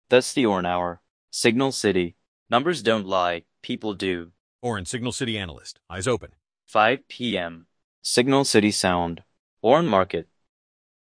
That's the Orn Hour. Signal City. Numbers don't lie, people do. Orin, Signal City analyst. Eyes open. 5 p.m. Signal City Sound. Orn Market.